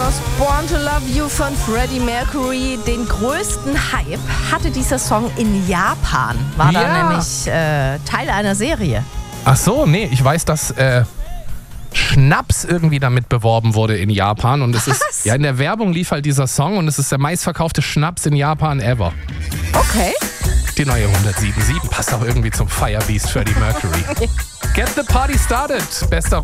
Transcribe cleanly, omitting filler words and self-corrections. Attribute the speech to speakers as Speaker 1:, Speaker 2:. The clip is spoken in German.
Speaker 1: Jahres Born to Love You von Freddie Mercury. Den größten Hype hatte dieser Song in Japan. War da nämlich Teil einer Serie.
Speaker 2: Ach so, nee, ich weiß, dass Schnaps irgendwie damit beworben wurde in Japan. Und es ist, ja, in der Werbung lief halt dieser Song und es ist der meistverkaufte Schnaps in Japan ever.
Speaker 1: Okay.
Speaker 2: Die neue 107.7 passt auch irgendwie zum Firebeast Freddie Mercury. Get the party started, bester